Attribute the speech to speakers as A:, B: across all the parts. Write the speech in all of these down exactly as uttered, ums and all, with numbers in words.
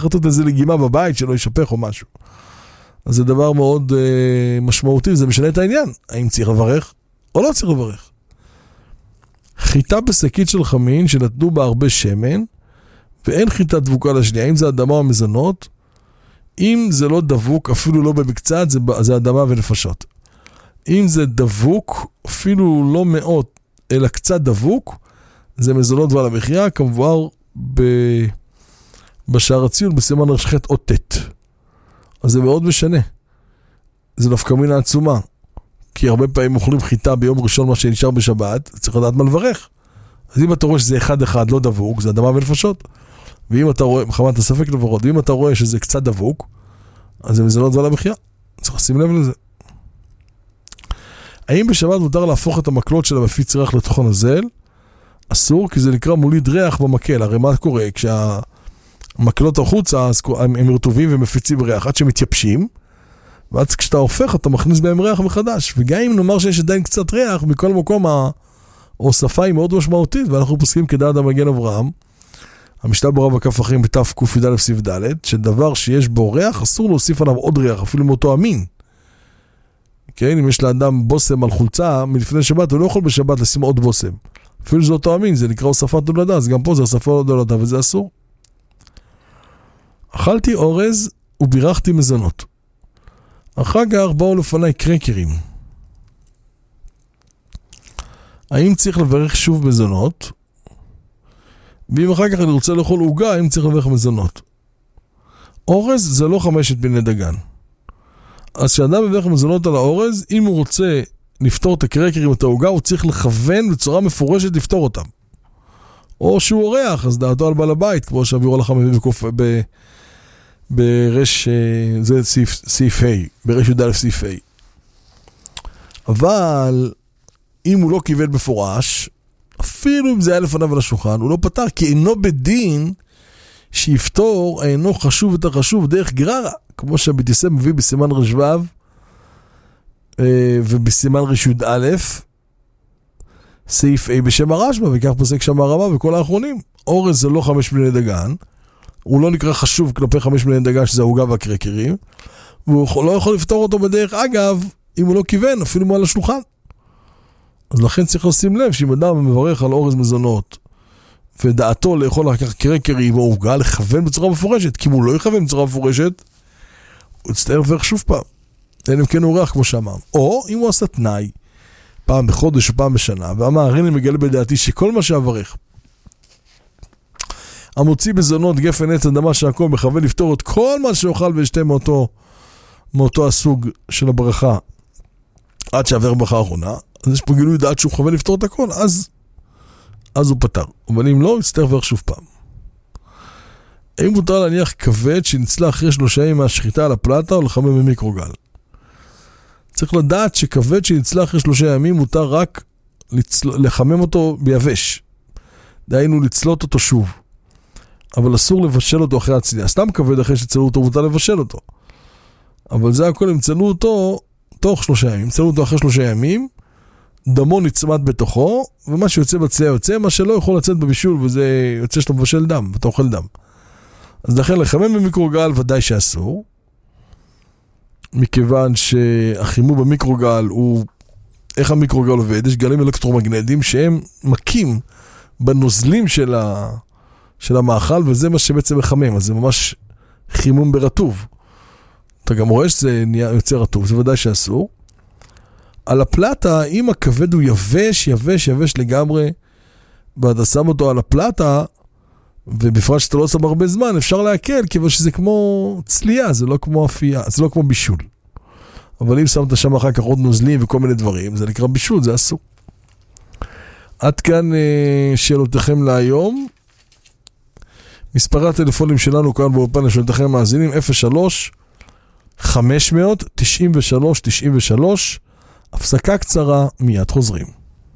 A: צריך לתת איזה לגימה בבית שלא ישפך או משהו. אז זה דבר מאוד אה, משמעותי, זה משנה את העניין. האם צריך לברך או לא צריך לברך. חיטה בשקית של חמין שנתנו בה הרבה שמן, ואין חיטה דבוקה לשנייה. אם זה אדמה או מזונות, אם זה לא דבוק, אפילו לא במקצת, זה, זה אדמה ונפשות. אם זה דבוק, אפילו לא מאות, אלא קצת דבוק, זה מזונות ועל המחיה, כמובן ב... בשער הציון, בסימן רשחת או תת. אז זה מאוד משנה. זה נפקא מינה עצומה. כי הרבה פעמים אוכלים חיטה ביום ראשון מה שנשאר בשבת, צריך לדעת מה לברך. אז אם אתה רואה שזה אחד אחד לא דבוק, זה אדמה ונפשות. ואם אתה רואה, מחמת הספק לפחות, ואם אתה רואה שזה קצת דבוק, אז זה מזונות ועל המחיה. צריך לשים לב לזה. האם בשבת מותר להפוך את המקלות של המפיץ ריח לתוך הנוזל? אסור, כי זה נקרא מוליד ריח במקל. הרי מה קורה? כשהמקלות החוצה, הם, הם רטובים ומפיצים ריח, עד שמתייבשים, ואז כשאתה הופך, אתה מכניס בהם ריח מחדש. וגם אם נאמר שיש עדיין קצת ריח, מכל מקום ההוספה היא מאוד משמעותית, ואנחנו פוסקים כדעת המגן אברהם, המשנה ברורה בכף אחרים בתף ק"ד סעיף ד', שדבר שיש בו ריח, אסור להוסיף עליו עוד ריח, אפילו מאותו המין. כן, אם יש לאדם בוסם על חולצה, מלפני שבת, הוא לא יכול בשבת לשים עוד בוסם. אפילו זה אותו המין, זה נקרא הוספת הולדה, אז גם פה זה הוספת הולדה, וזה אסור. אכלתי אורז ובירכתי מזונות. אחר כך באו לפני קרקרים. האם צריך לברך שוב מזונות? ואם אחר כך אני רוצה לאכול עוגה, האם צריך לברך מזונות? אורז זה לא חמשת בני דגן. אז כשאדם מברך מזונות על האורז, אם הוא רוצה לפתור את הקרקרים, את העוגה, הוא צריך לכוון בצורה מפורשת לפתור אותם. או שהוא אורח, אז דעתו על בעל הבית, כמו שאבירו לך מביא בקוף, ב... ברש, זה סעיף, סעיף ה', ברש י"א סעיף ה'. אבל אם הוא לא כיוון מפורש, אפילו אם זה היה לפניו על השולחן, הוא לא פתר, כי אינו בדין שיפתור, אינו חשוב יותר חשוב דרך גררה, כמו שהבית מביא בסימן רשבב, ובסימן רש י"א, סעיף A בשם הרשב"א, וכך פוסק שם הרמ"א וכל האחרונים. אורז זה לא חמש בני דגן, הוא לא נקרא חשוב כלפי חמש בני דגן, שזה העוגה והקרקרים, והוא לא יכול לפתור אותו בדרך אגב, אם הוא לא כיוון, אפילו מעל השולחן. אז לכן צריך לשים לב, שאם אדם מברך על אורז מזונות, ודעתו לאכול לקח קרקרים או עוגה, לכוון בצורה מפורשת, כי אם הוא לא יכוון בצורה מפורשת, הוא יצטער לברך שוב פעם. אין אם כן הוא ריח כמו שאמר. או אם הוא עשה תנאי, פעם בחודש או פעם בשנה, ואמר, הנה מגלה בדעתי שכל מה שעברך, המוציא בזונות גפן עץ אדמה שהכל מכוון לפתור את כל מה שאוכל וישתה מאותו, מאותו הסוג של הברכה, עד שעבר ברכה האחרונה, אז יש פה גילוי דעת שהוא מכוון לפתור את הכל, אז, אז הוא פתר. אבל אם לא, הוא יצטרך לברך שוב פעם. האם מותר להניח כבד שנצלה אחרי שלושה ימים מהשחיטה על הפלטה או לחמם במיקרוגל? צריך לדעת שכבד שנצלה אחרי שלושה ימים מותר רק לצל... לחמם אותו ביבש. דהיינו לצלות אותו שוב. אבל אסור לבשל אותו אחרי הצלייה. סתם כבד אחרי שצלו אותו מותר לבשל אותו. אבל זה הכל, הם צלו אותו תוך שלושה ימים. צלו אותו אחרי שלושה ימים, דמו נצמד בתוכו, ומה שיוצא בצלייה יוצא, מה שלא יכול לצאת בבישול, וזה יוצא שאתה מבשל דם, ואתה אוכל דם. אז לכן לחמם במיקרוגל ודאי שאסור, מכיוון שהחימום במיקרוגל הוא, איך המיקרוגל עובד? יש גלים אלקטרומגנטיים שהם מכים בנוזלים של, ה, של המאכל, וזה מה שבעצם מחמם, אז זה ממש חימום ברטוב. אתה גם רואה שזה יוצא רטוב, זה ודאי שאסור. על הפלטה, אם הכבד הוא יבש, יבש, יבש לגמרי, ואתה שם אותו על הפלטה, ובפרט שאתה לא שם הרבה זמן, אפשר להקל, כיוון שזה כמו צלייה, זה לא כמו אפייה, זה לא כמו בישול. אבל אם שמת שם אחר כך עוד נוזלים וכל מיני דברים, זה נקרא בישול, זה אסור. עד כאן שאלותיכם להיום. מספרי הטלפונים שלנו כאן באופן לשאלותיכם מאזינים, אפס שלוש חמש מאות תשעים ושלוש תשעים ושלוש. הפסקה קצרה, מיד חוזרים.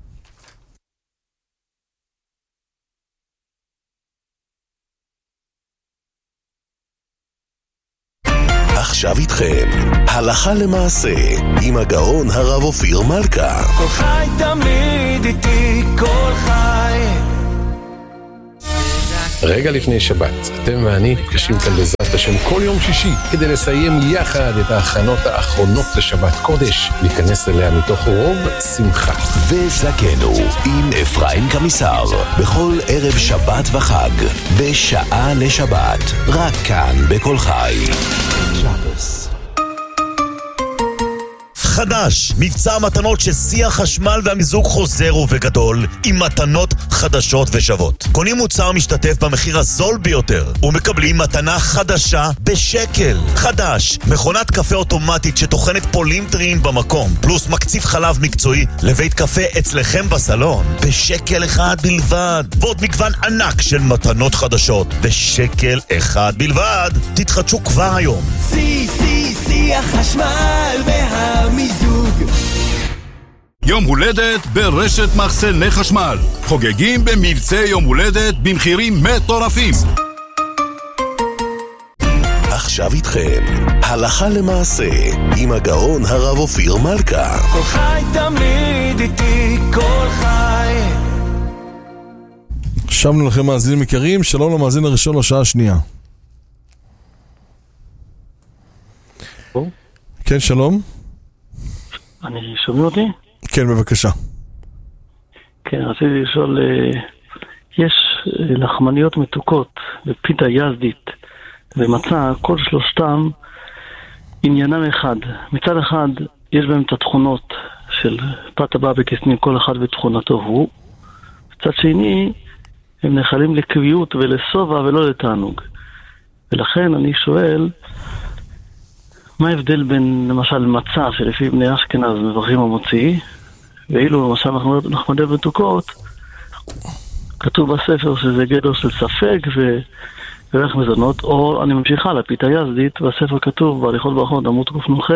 B: עכשיו איתכם, הלכה למעשה, עם הגאון הרב אופיר מלכה.
C: כל חי תמיד איתי, כל חי. רק רגע לפני שבת, אתם ואני נפגשים כאן בעזרת השם כל יום שישי, כדי לסיים יחד את ההכנות האחרונות לשבת קודש, להיכנס אליה מתוך רוב שמחה.
B: וזקנו עם אפרים קמיסר, בכל ערב שבת וחג, בשעה לשבת, רק כאן בכל חי. שבס.
D: חדש, מבצע מתנות ששיא החשמל והמיזוג חוזר ובגדול עם מתנות חדשות ושוות. קונים מוצר משתתף במחיר הזול ביותר ומקבלים מתנה חדשה בשקל. חדש, מכונת קפה אוטומטית שטוחנת פולים טריים במקום, פלוס מקציף חלב מקצועי לבית קפה אצלכם בסלון בשקל אחד בלבד, ועוד מגוון ענק של מתנות חדשות בשקל אחד בלבד. תתחדשו כבר היום.
E: שיא, שיא, שיא החשמל והמיזוג.
F: יום הולדת ברשת מחסני חשמל. חוגגים במבצע יום הולדת במחירים מטורפים.
B: עכשיו איתכם, הלכה למעשה, עם הגאון הרב אופיר מלכה.
E: כל חי תמיד איתי, כל חי.
A: שמנו לכם מאזינים יקרים, שלום למאזין הראשון לשעה השנייה. כן, שלום.
G: אני שומע אותי?
A: כן, בבקשה.
G: כן, רציתי לשאול, יש לחמניות מתוקות ופיתה יזדית ומצה, כל שלושתם עניינם אחד. מצד אחד יש בהם את התכונות של פת הבא בקסמים, כל אחד בתכונתו הוא. מצד שני הם נחלים לקביעות ולסובה ולא לתענוג. ולכן אני שואל, מה ההבדל בין למשל מצה שלפי בני אשכנז מברכים המוציא, ואילו למשל נחמניות מתוקות כתוב בספר שזה גדר של ספק וריח מזונות, או אני ממשיכה לפיתה יזדית, בספר כתוב בהליכות ברכות עמוד קנ"ח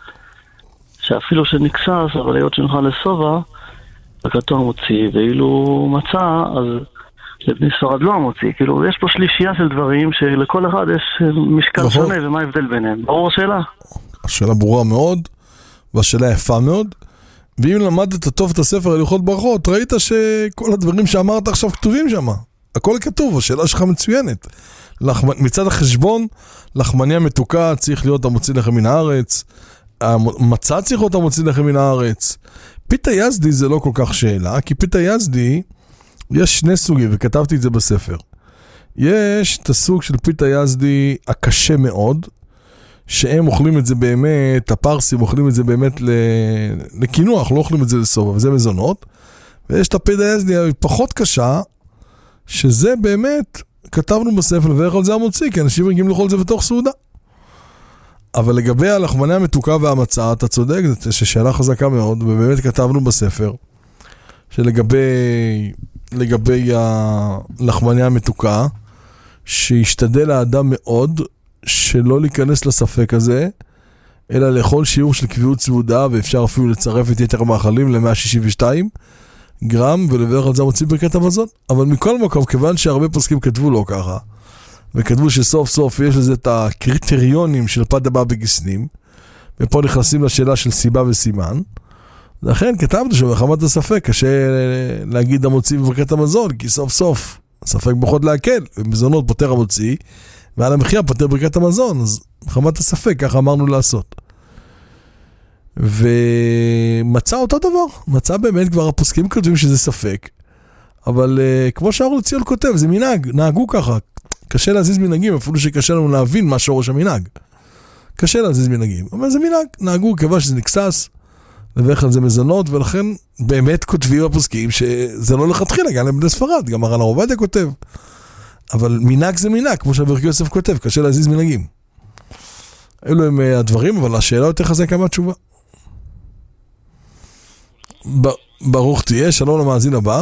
G: שאפילו שנקסס אבל היות שנוכל לסובה וכתוב המוציא, ואילו מצה אז לבני ספרד לא המוציא. כאילו יש פה שלישייה של דברים שלכל אחד יש משקל נכון. שונה, ומה ההבדל ביניהם? ברור השאלה?
A: השאלה ברורה מאוד, והשאלה יפה מאוד, ואם למדת טוב את הספר הליכות ברכות, ראית שכל הדברים שאמרת עכשיו כתובים שם. הכל כתוב, השאלה שלך מצוינת. מצד החשבון, לחמניה מתוקה צריך להיות המוציא לכם מן הארץ, המצה צריך להיות המוציא לכם מן הארץ. פיתה יזדי זה לא כל כך שאלה, כי פיתה יזדי יש שני סוגים, וכתבתי את זה בספר. יש את הסוג של פיתה יזדי הקשה מאוד, שהם אוכלים את זה באמת, הפרסים אוכלים את זה באמת לקינוח, לא אוכלים את זה לסובה, וזה מזונות. ויש את הפיתה יזדי הפחות קשה, שזה באמת, כתבנו בספר, ואיך על זה המוציא, כי אנשים רגילים לאכול את זה בתוך סעודה. אבל לגבי הלחמניה המתוקה והמצה, אתה צודק, זו שאלה חזקה מאוד, ובאמת כתבנו בספר, שלגבי לגבי הלחמניה המתוקה, שישתדל האדם מאוד שלא להיכנס לספק הזה, אלא לאכול שיעור של קביעות צמודה, ואפשר אפילו לצרף את יתר המאכלים ל-מאה שישים ושתיים גרם, ולברך על זה מוציא ברכת המזון. אבל מכל מקום, כיוון שהרבה פוסקים כתבו לו ככה, וכתבו שסוף סוף יש לזה את הקריטריונים של פת הבא בגסנים, ופה נכנסים לשאלה של סיבה וסימן, לכן כתבנו שמחמת הספק קשה להגיד המוציא בברכת המזון, כי סוף סוף הספק פחות להקל, ומזונות פותר המוציא, ועל המחיה פותר ברכת המזון, אז מחמת הספק, ככה אמרנו לעשות. ומצא אותו דבר, מצא באמת כבר הפוסקים כותבים שזה ספק, אבל uh, כמו שהאור לציון כותב, זה מנהג, נהגו ככה, קשה להזיז מנהגים, אפילו שקשה לנו להבין מה שורש המנהג. קשה להזיז מנהגים, אבל זה מנהג, נהגו כיוון שזה נקסס, לברך על זה מזונות, ולכן באמת כותבים הפוסקים שזה לא לכתחילה, גם לבני ספרד, גם הרב עובדיה כותב. אבל מנהג זה מנהג, כמו שהברכי יוסף כותב, קשה להזיז מנהגים. אלו הם הדברים, אבל השאלה יותר חזקה מהתשובה. ברוך תהיה, שלום למאזין הבא.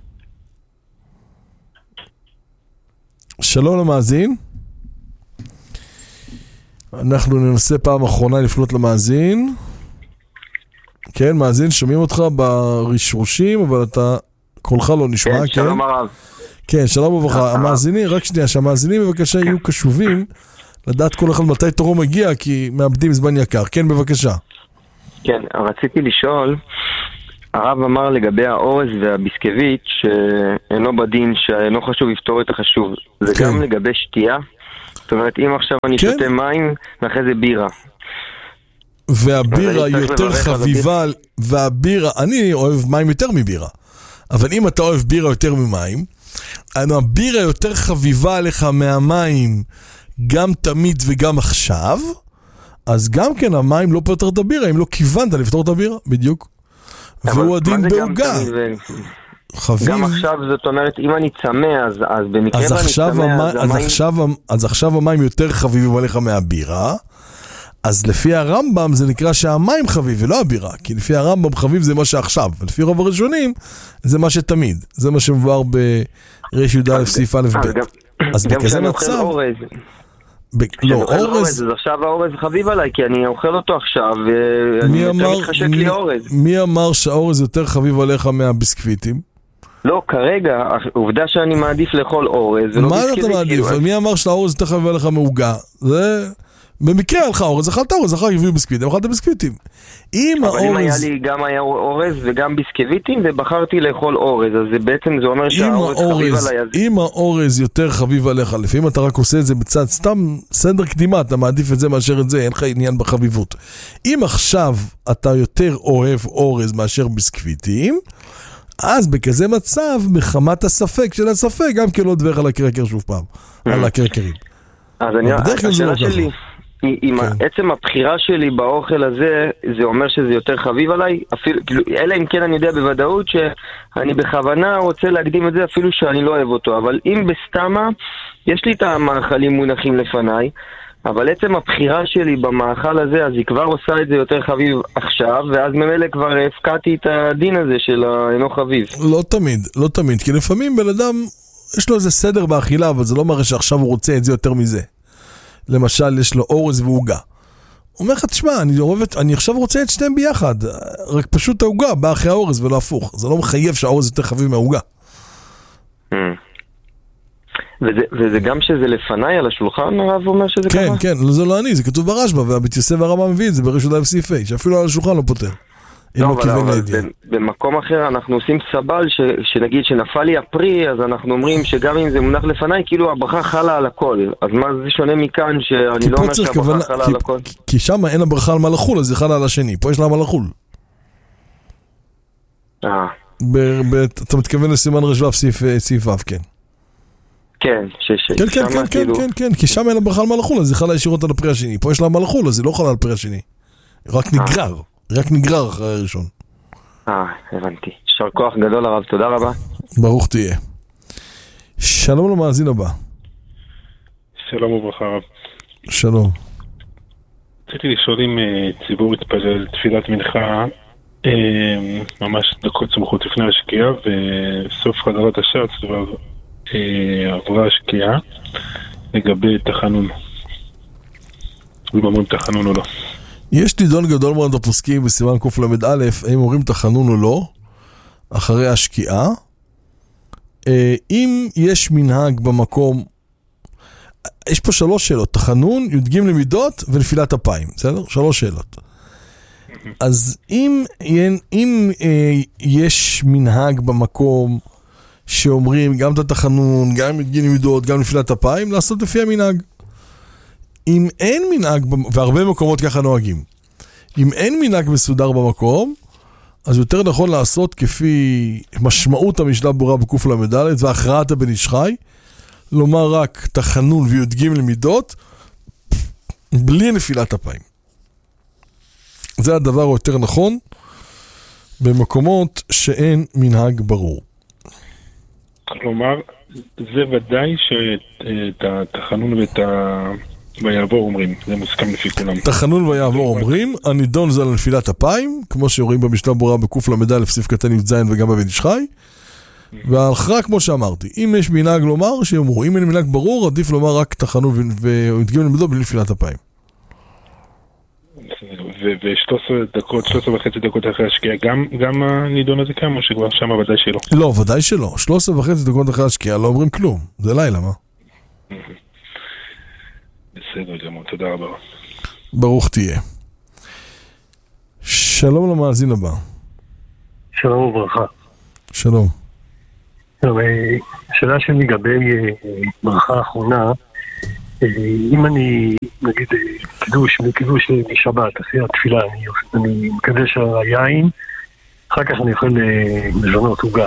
A: שלום למאזין. אנחנו ננסה פעם אחרונה לפנות למאזין. כן, מאזין, שומעים אותך ברשרושים, אבל אתה, קולך לא נשמע, כן?
H: כן, שלום הרב.
A: כן, שלום וברכה. המאזינים, רק שנייה, שהמאזינים בבקשה יהיו קשובים, לדעת כל אחד מתי תורו מגיע, כי מאבדים זמן יקר. כן, בבקשה.
H: כן, רציתי לשאול, הרב אמר לגבי האורז והביסקוויט שאינו בדין, שאינו חשוב לפתור את החשוב. זה כן. גם לגבי שתייה? זאת אומרת, אם עכשיו אני כן. שותה מים, ואחרי זה בירה.
A: והבירה יותר חביבה, והבירה, אני אוהב מים יותר מבירה. אבל אם אתה אוהב בירה יותר ממים, הבירה יותר חביבה עליך מהמים, גם תמיד וגם עכשיו, אז גם כן המים לא פותר את הבירה, אם לא כיוונת לפתור את הבירה, בדיוק. והוא הדין בהוגה.
H: חביב. גם עכשיו, זאת אומרת, אם אני צמא, אז, אז במקרה
A: אז
H: ואני
A: עכשיו
H: צמא,
A: המ...
H: אז
A: אז,
H: המים...
A: עכשיו, אז עכשיו המים יותר חביבים עליך מהבירה, אז לפי הרמב"ם זה נקרא שהמים חביב ולא הבירה, כי לפי הרמב"ם חביב זה מה שעכשיו, ולפי רוב הראשונים זה מה שתמיד, זה מה שמבואר ברש י"א סעיף א' ב'. אז בכזה מצב... ב... לא, אורז...
H: אז עכשיו האורז חביב עליי, כי אני אוכל אותו עכשיו, ואני יותר מתחשק לי אורז.
A: מי אמר שהאורז יותר חביב עליך מהביסקוויטים?
H: לא, כרגע, העובדה שאני מעדיף לאכול אורז,
A: מה אתה מעדיף? מי אמר שהאורז יותר חביב עליך מעוגה? זה... במקרה הלכה אורז, אכלת אורז, אחר הביאו ביסקוויטים, אכלת ביסקוויטים. אם
H: אבל
A: האורז...
H: אם היה לי גם היה אורז וגם ביסקוויטים, ובחרתי לאכול אורז, אז זה בעצם זה אומר שהאורז חביב עליי.
A: אם האורז יותר חביב עליך, לפעמים אתה רק עושה את זה בצד, סתם סדר קדימה, אתה מעדיף את זה מאשר את זה, אין לך עניין בחביבות. אם עכשיו אתה יותר אוהב אורז מאשר ביסקוויטים, אז בכזה מצב, מחמת הספק של הספק, גם כן לא דברך על הקרקר שוב פעם, על הקרקרים.
H: אז אני, השאלה שלי, עם עצם הבחירה שלי באוכל הזה, זה אומר שזה יותר חביב עליי, אפילו, אלא אם כן אני יודע בוודאות שאני בכוונה רוצה להקדים את זה אפילו שאני לא אוהב אותו, אבל אם בסתמה, יש לי את המאכלים מונחים לפניי, אבל עצם הבחירה שלי במאכל הזה, אז היא כבר עושה את זה יותר חביב עכשיו, ואז ממילא כבר הפקעתי את הדין הזה של אינו חביב.
A: לא תמיד, לא תמיד, כי לפעמים בן אדם, יש לו איזה סדר באכילה, אבל זה לא מראה שעכשיו הוא רוצה את זה יותר מזה. למשל, יש לו אורז והוגה. הוא אומר לך, תשמע, אני, אוהבת, אני עכשיו רוצה את שניהם ביחד, רק פשוט ההוגה בא אחרי האורז ולא הפוך. זה לא מחייב שהאורז יותר חביב מההוגה.
H: וזה, וזה גם שזה לפניי על השולחן, הרב אומר שזה
A: כן,
H: ככה?
A: כן, כן, זה לא אני, זה כתוב ברשב"א, והבית יוסף והרמב"ם מביא את זה בראש י"א סעיף ה', שאפילו על השולחן לא פותר.
H: לא, אבל, אבל במקום אחר אנחנו עושים סבל, ש, שנגיד שנפל לי הפרי, אז אנחנו אומרים שגם אם זה מונח לפניי, כאילו הברכה חלה על הכל. אז מה זה שונה מכאן שאני לא אומר שהברכה חלה
A: כי,
H: על הכל?
A: כי, כי שם אין הברכה על מה לחול, אז זה חלה על השני. פה יש לה מה לחול.
H: אה.
A: אתה מתכוון לסימן רשב"א סעיף ו', כן.
H: כן, ש...
A: כן, כן, כן, כן, כן, כן, כי שם אין הברכה על מה לחול, אז זה חלה ישירות על הפרי השני. פה יש לה מה לחול, אז זה לא חלה על הפרי השני. רק נגרר. רק נגרר אחרי הראשון.
H: אה, הבנתי. שר כוח גדול הרב, תודה רבה.
A: ברוך תהיה. שלום למאזין הבא.
I: שלום וברכה רב.
A: שלום.
I: רציתי לשאול אם ציבור התפלל תפילת מנחה ממש דקות סמוכות לפני השקיעה, וסוף חזרת השץ כבר עברה השקיעה לגבי תחנון. אם אומרים תחנון או לא.
A: יש דידון גדול מאוד בפוסקים בסימן קל"א, האם אומרים תחנון או לא, אחרי השקיעה. אם יש מנהג במקום, יש פה שלוש שאלות, תחנון, י"ג למידות ונפילת אפיים, בסדר? שלוש שאלות. אז אם, אם יש מנהג במקום שאומרים גם את התחנון, גם י"ג למידות, גם נפילת אפיים, לעשות לפי המנהג. אם אין מנהג, והרבה מקומות ככה נוהגים, אם אין מנהג מסודר במקום, אז יותר נכון לעשות כפי משמעות המשנה ברורה בקל"ד והכרעת הבן איש חי, לומר רק תחנון וי"ג למידות, בלי נפילת אפיים. זה הדבר יותר נכון במקומות שאין מנהג ברור.
I: כלומר, זה ודאי שאת התחנון ואת ה... ויעבור אומרים, זה מוסכם לפי כולם.
A: תחנון ויעבור אומרים, הנידון זה על נפילת אפיים, כמו שרואים במשנה ברורה בקל"ד סעיף קטן י"ז וגם בבן איש חי, וההכרעה כמו שאמרתי, אם יש מנהג לומר, שיאמרו, אם אין מנהג ברור, עדיף לומר רק תחנון וי"ג למידות בלי נפילת אפיים.
I: ו-שלוש עשרה דקות, שלוש עשרה וחצי דקות אחרי השקיעה, גם הנידון הזה קם, או שכבר שם ודאי שלא?
A: לא, ודאי שלא. שלוש עשרה וחצי דקות אחרי השקיעה לא אומרים כלום. זה לילה, מה?
I: בסדר גמור, תודה רבה.
A: ברוך תהיה. שלום למאזין הבא.
J: שלום וברכה.
A: שלום.
J: השאלה שלי לגבי ברכה האחרונה, אם אני, נגיד, קידוש, קידוש לשבת, אחרי התפילה, אני מקדש על היין, אחר כך אני אוכל מזונות עוגה.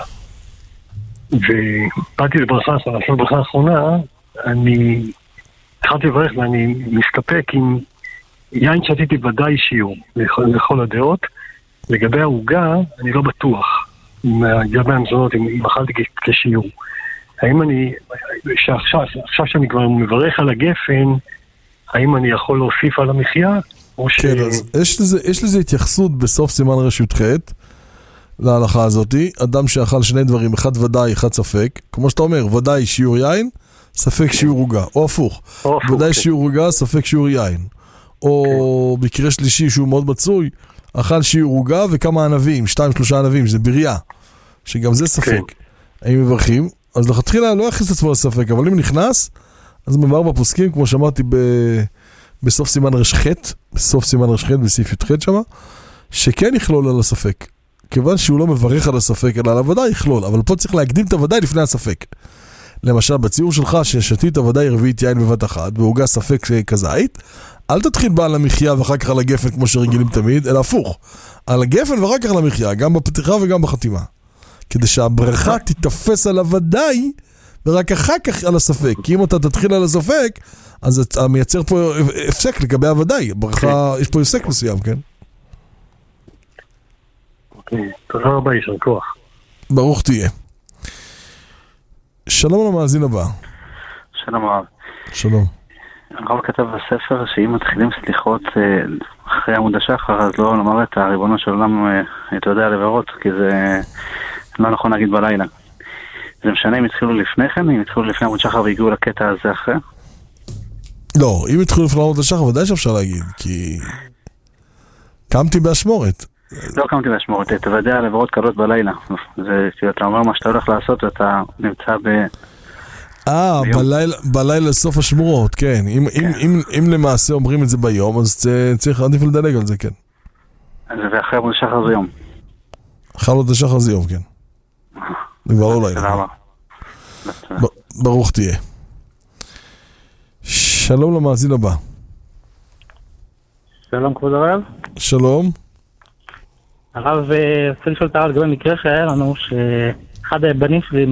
J: ובאתי לברכה, לעשות ברכה האחרונה, אני התחלתי לברך ואני מסתפק עם יין שתיתי ודאי שיעור לכל, לכל הדעות. לגבי העוגה, אני לא בטוח. לגבי המזונות, אם, אם אכלתי כשיעור. האם אני, שעכשיו, עכשיו שאני כבר מברך על הגפן, האם אני יכול להוסיף על המחיה? או ש...
A: כן, אז יש לזה, יש לזה התייחסות בסוף סימן רשות ח' להלכה הזאת. אדם שאכל שני דברים, אחד ודאי, אחד ספק. כמו שאתה אומר, ודאי שיעור יין, ספק שיעור עוגה. או הפוך. או הפוך ודאי כן. שיעור עוגה, ספק שיעור יין. או כן. בקרה שלישי שהוא מאוד מצוי, אכל שיעור עוגה וכמה ענבים, שתיים שלושה ענבים, שזה בריאה. שגם זה ספק. כן. האם מברכים? אז לכתחילה לא יכניס את עצמו לספק, אבל אם נכנס, אז מבאר בפוסקים, כמו שאמרתי ב... בסוף סימן רשחת, בסוף סימן רשחת, בסעיף י"ח שמה, שכן יכלול על הספק. כיוון שהוא לא מברך על הספק, אלא על הוודאי יכלול, אבל פה צריך להקדים את הוודאי לפני הספק. למשל, בציור שלך, ששתית הוודאי רביעית יין בבת אחת, והוגה ספק כזית, אל תתחיל בה על המחיה ואחר כך על הגפן, כמו שרגילים תמיד, אלא הפוך. על הגפן ואחר כך על המחיה, גם בפתיחה וגם בחתימה. כדי שהברכה תתפס על הוודאי, ורק אחר כך על הספק. כי אם אתה תתחיל על הספק, אז אתה מייצר פה הפסק לגבי הוודאי. ברכה, יש פה הפסק מסוים, כן?
J: אוקיי, תודה רבה, יישר כוח.
A: ברוך תהיה. שלום למאזין הבא.
K: שלום רב.
A: שלום.
K: הרב כתב בספר שאם מתחילים סליחות אחרי עמוד השחר, אז לא לומר את הריבונו של עולם, אתה יודע, לברות, כי זה לא נכון להגיד בלילה. זה משנה אם התחילו לפני כן, אם התחילו לפני עמוד שחר והגיעו לקטע הזה אחרי?
A: לא, אם התחילו לפני עמוד השחר, ודאי שאפשר להגיד, כי קמתי באשמורת.
K: לא קמתי באשמורת, תוודא לברות קלות בלילה. זה שאתה אומר מה שאתה הולך לעשות, ואתה נמצא ב...
A: אה, בלילה, בלילה סוף השמורות, כן. אם, כן. אם, אם, אם למעשה אומרים את זה ביום, אז צריך עדיף לדלג על זה, כן.
K: ואחרי עמוד השחר זה יום.
A: אחרי עמוד השחר זה יום, כן. זה כבר לא לילה. ברוך תהיה. שלום למאזין הבא.
L: שלום כבוד הרב.
A: שלום.
L: הרב, רוצה לשאול את הרב לגבי מקרה שהיה לנו, שאחד הבנים שלי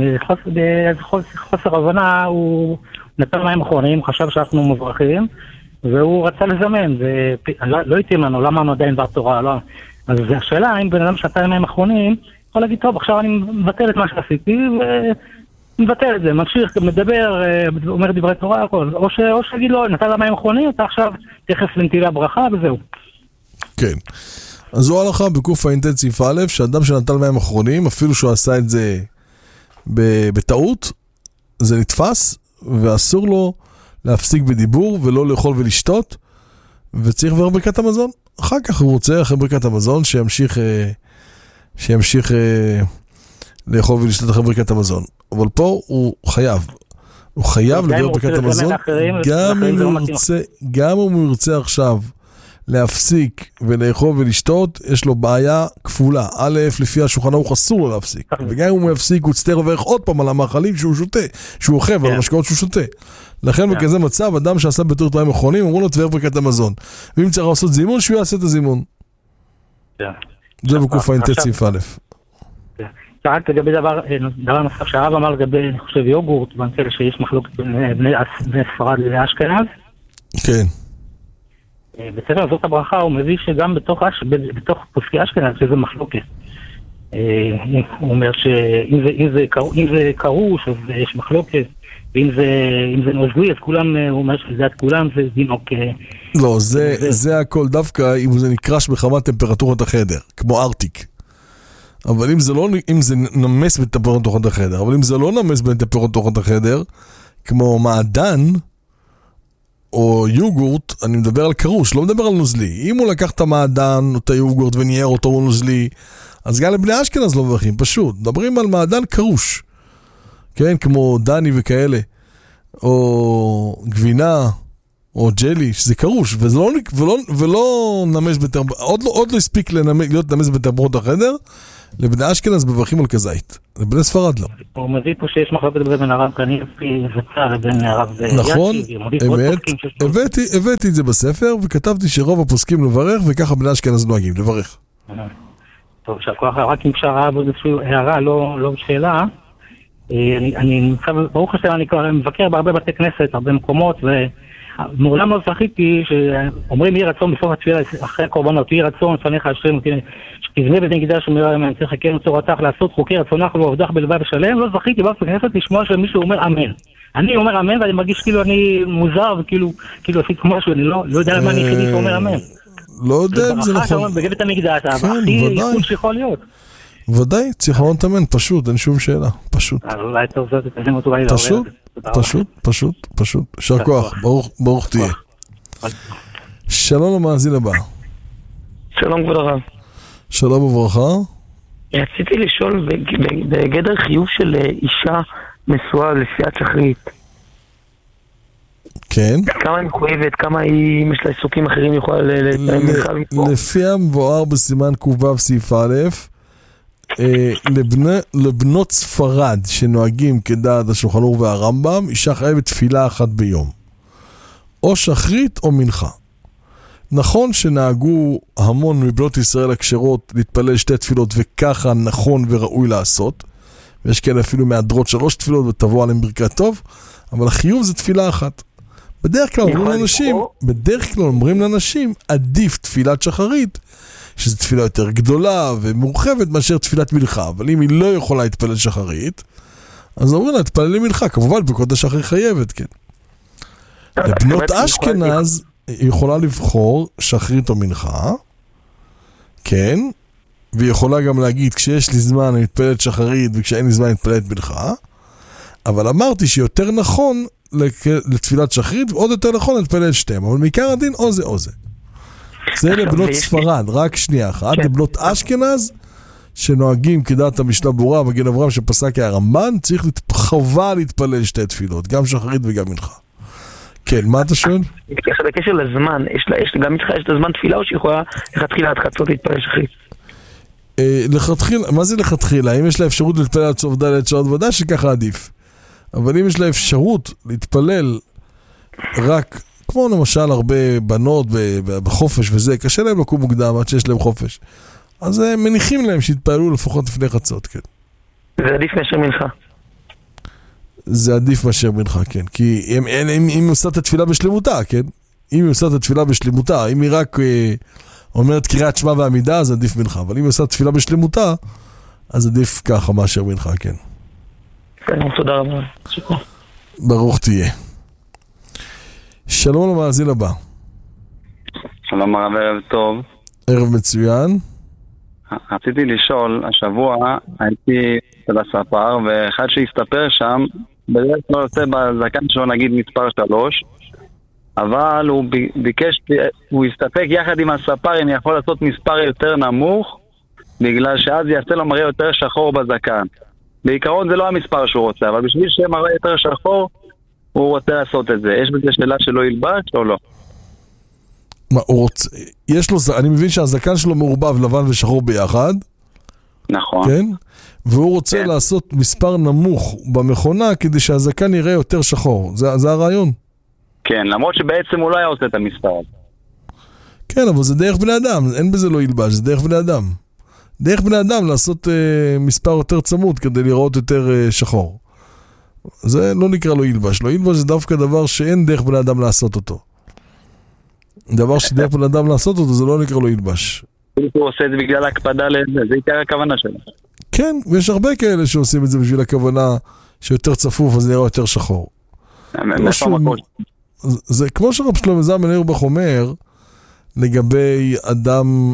L: מחוסר הבנה, הוא נתן מים אחרונים, חשב שאנחנו מברכים, והוא רצה לזמן, ולא התאים לנו, למה אנחנו עדיין דבר תורה, לא. אז השאלה, אם בן אדם שנתן מים אחרונים, יכול להגיד, טוב, עכשיו אני מבטל את מה שעשיתי, ומבטל את זה, ממשיך, מדבר, אומר דברי תורה, הכל. או, ש, או שיגיד לו, נתן למים אחרונים, אתה עכשיו תכף לנטילה הברכה, וזהו.
A: כן. אז זו הלכה בקוף האינטנסיף א', שאדם שנטל מים אחרונים, אפילו שהוא עשה את זה בטעות, זה נתפס, ואסור לו להפסיק בדיבור, ולא לאכול ולשתות, וצריך כבר ברכת המזון. אחר כך הוא רוצה, אחרי ברכת המזון, שימשיך, שימשיך לאכול ולשתות אחרי ברכת המזון. אבל פה הוא חייב. הוא חייב לדבר ברכת המזון, גם אם הוא ירצה, גם אם הוא ירצה עכשיו, להפסיק ולאכול ולשתות, יש לו בעיה כפולה. א', לפי השולחן ערוך אסור לו להפסיק. וגם אם הוא יפסיק, הוא יצטרך לברך עוד פעם על המאכלים שהוא שותה, שהוא אוכל, ועל המשקאות שהוא שותה. לכן בכזה מצב, אדם שעשה בטעות מים אחרונים, אמרו לו תבאר ברכת המזון. ואם צריך לעשות זימון, שהוא יעשה את הזימון. זה בקוף האינטנסיף א'.
L: רק לגבי דבר, דבר נוסף שהרב אמר לגבי, אני חושב, יוגורט, ואני חושב שיש מחלוקת בני ספרד לאשכנז.
A: כן.
L: בספר זאת הברכה הוא מביא שגם בתוך, בתוך פוסקי אשכנז שזה מחלוקת. הוא אומר שאם זה, אם זה, אם זה קרוש אז יש מחלוקת, ואם זה, אם זה נוזלי אז כולם, הוא אומר שזה עד כולם זה דינוק.
A: לא, זה, זה... זה הכל דווקא אם זה נקרש בחמת טמפרטורת החדר, כמו ארטיק. אבל אם זה לא, אם זה נמס בטמפרטורת החדר, אבל אם זה לא נמס בטמפרטורת החדר, כמו מעדן, או יוגורט, אני מדבר על קרוש, לא מדבר על נוזלי. אם הוא לקח את המעדן, או את היוגורט, ונייר אותו נוזלי, אז גם לבני אשכנז לא מברכים, פשוט. מדברים על מעדן קרוש. כן, כמו דני וכאלה. או גבינה, או ג'לי, שזה קרוש, ולא, ולא, ולא נמס בטמפ... עוד לא, עוד לא הספיק לנמס, להיות נמס בטמפרות החדר, לבני אשכנז מברכים על כזית. לבני ספרד לא.
L: הוא מביא פה שיש מחלוקת בין הרב קניפי וצר לבין הרב יאצ'י.
A: נכון, אמת, הבאתי, הבאתי את זה בספר, וכתבתי שרוב הפוסקים לברך, וככה בני אשכנז נוהגים, לברך.
L: טוב, שהכוח רק אם אפשר ראה באיזושהי הערה, לא, לא שאלה. אני, אני נמצא, ברוך השם, אני כבר מבקר בהרבה בתי כנסת, הרבה מקומות, ומעולם לא זכיתי שאומרים יהי רצון בסוף התפילה אחרי הקורבנות, יהי רצון לפניך השם, שתבנה בית מקדש ומראה ימים, צריך לקיים צורתך, לעשות חוקי רצונך ועובדך בלבב ושלם. לא זכיתי באף כנסת לשמוע שמישהו אומר אמן. אני אומר אמן ואני מרגיש כאילו אני מוזר וכאילו כאילו עשיתי משהו, אני לא, לא יודע למה אני יחידי שאומר אמן.
A: לא יודע אם זה נכון.
L: בגבת המקדש, הכי איכות שיכול להיות.
A: ודאי, צריך לראות אמן, פשוט, אין שום שאלה, פשוט.
L: אז אולי טוב זאת, תתאזם אותו אולי
A: לעורר. פשוט, פשוט, פשוט, פשוט. שר כוח, ברוך תהיה. שלום למאזין הבא.
M: שלום כבוד הרב.
A: שלום וברכה.
M: רציתי לשאול בגדר חיוב של אישה נשואה לסיעת שחרית.
A: כן.
M: כמה היא מחויבת, כמה היא, אם יש לה עיסוקים אחרים, יכולה למחל?
A: לפי המבואר בסימן קובב סעיף א', לבנות ספרד שנוהגים כדעת השולחן ערוך והרמב"ם, אישה חייבת תפילה אחת ביום. או שחרית או מנחה. נכון שנהגו המון מבנות ישראל הכשרות להתפלל שתי תפילות, וככה נכון וראוי לעשות. ויש כאלה אפילו מהדרות שלוש תפילות ותבוא עליהם ברכת טוב, אבל החיוב זה תפילה אחת. בדרך כלל אומרים לאנשים, בדרך כלל אומרים לאנשים, עדיף תפילת שחרית, שזו תפילה יותר גדולה ומורחבת מאשר תפילת מלכה. אבל אם היא לא יכולה להתפלל שחרית, אז אומרים לה, תפלל למלכה, כמובן בקודש שחרית חייבת, כן. לבנות אשכנז, היא יכולה לבחור שחרית או מנחה, כן, והיא יכולה גם להגיד, כשיש לי זמן אני מתפללת שחרית, וכשאין לי זמן אני מתפללת מנחה, אבל אמרתי שיותר נכון לתפילת שחרית, ועוד יותר נכון להתפלל שתיהם, אבל מעיקר הדין או זה או זה. זה לבנות ספרד, רק שנייה אחת, לבנות אשכנז, שנוהגים כדעת המשנה ברורה, מגן אברהם שפסק הרמב"ן, צריך חובה להתפלל שתי תפילות, גם שחרית וגם מנחה. כן, מה אתה שואל?
M: בקשר לזמן, גם איתך יש את הזמן תפילה או שיכולה לכתחילה עד חצות להתפלל שחרית?
A: לכתחילה, מה זה לכתחילה? אם יש לה אפשרות להתפלל עד סוף ד' שעות ודאי שככה עדיף. אבל אם יש לה אפשרות להתפלל רק, כמו למשל הרבה בנות בחופש וזה, קשה להם לקום מוקדם עד שיש להם חופש. אז מניחים להם שיתפעלו לפחות לפני חצות, כן.
M: זה עדיף מאשר מנחה.
A: זה עדיף מאשר מנחה, כן. כי אם, אם, אם, אם היא עושה את התפילה בשלמותה, כן? אם היא עושה את התפילה בשלמותה, אם היא רק אה, אומרת קריאת שמע ועמידה, אז עדיף מנחה. אבל אם היא עושה את התפילה בשלמותה, אז עדיף ככה מאשר מנחה, כן.
M: כן, תודה רבה. שיקו.
A: ברוך תהיה. שלום למאזין הבא.
N: שלום הרב, ערב טוב.
A: ערב מצוין.
N: רציתי לשאול, השבוע הייתי אצל הספר, ואחד שהסתפר שם, בדרך כלל עושה בזקן שלו נגיד מספר שלוש, אבל הוא ביקש, הוא הסתפק יחד עם הספר אם יכול לעשות מספר יותר נמוך, בגלל שאז יעשה לו מראה יותר שחור בזקן. בעיקרון זה לא המספר שהוא רוצה, אבל בשביל שמראה יותר שחור, הוא רוצה לעשות את זה. יש בזה שאלה שלא ילבש או לא?
A: מה, הוא רוצה, יש לו, אני מבין שהזקן שלו מעורבב לבן ושחור ביחד.
N: נכון.
A: כן? והוא רוצה כן. לעשות מספר נמוך במכונה כדי שהזקן יראה יותר שחור. זה, זה הרעיון?
N: כן, למרות שבעצם הוא לא היה עושה את המספר.
A: כן, אבל זה דרך בני אדם, אין בזה לא ילבש, זה דרך בני אדם. דרך בני אדם לעשות אה, מספר יותר צמוד כדי לראות יותר אה, שחור. זה לא נקרא לו ילבש. לא ילבש זה דווקא דבר שאין דרך בני אדם לעשות אותו. דבר שדרך בן אדם לעשות אותו, זה לא נקרא לו ילבש.
N: הוא עושה את זה בגלל הקפדה לזה, זה עיקר הכוונה שלו.
A: כן, ויש הרבה כאלה שעושים את זה בשביל הכוונה שיותר צפוף, אז נראה יותר שחור. זה כמו שרב שלמה זלמן אוירבך אומר, לגבי אדם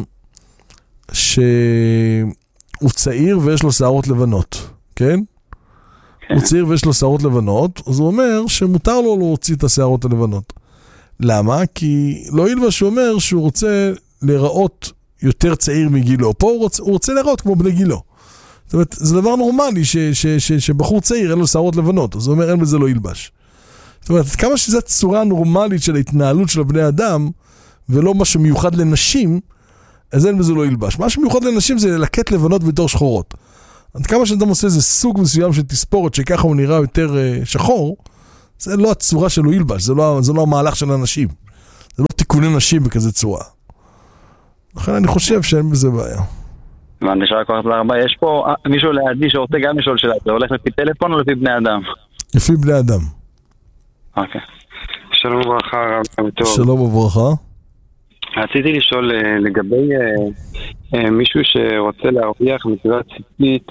A: שהוא צעיר ויש לו שערות לבנות, כן? הוא צעיר ויש לו שערות לבנות, אז הוא אומר שמותר לו להוציא את השערות הלבנות. למה? כי לא ילבש הוא אומר שהוא רוצה לראות יותר צעיר מגילו. פה הוא רוצה, הוא רוצה לראות כמו בני גילו. זאת אומרת, זה דבר נורמלי ש, ש, ש, ש, שבחור צעיר אין לו שערות לבנות. אז הוא אומר, אין בזה לא ילבש. זאת אומרת, כמה שזו צורה נורמלית של ההתנהלות של בני אדם, ולא משהו מיוחד לנשים, אז אין בזה לא ילבש. מה שמיוחד לנשים זה ללקט לבנות בתור שחורות. עד כמה שאדם עושה איזה סוג מסוים של תספורת, שככה הוא נראה יותר uh, שחור, זה לא הצורה שלו ילבש, זה לא, זה לא המהלך של אנשים. זה לא תיקוני נשים בכזה צורה. לכן אני חושב שאין בזה בעיה.
N: מה, נשאר כוח להרבה, יש פה מישהו לידי שרוצה גם לשאול שאלה, זה הולך לפי טלפון או לפי בני אדם?
A: לפי בני אדם.
N: אוקיי. שלום וברכה, רב טוב.
A: שלום וברכה.
N: רציתי לשאול לגבי מישהו שרוצה להרוויח מצוות ציצית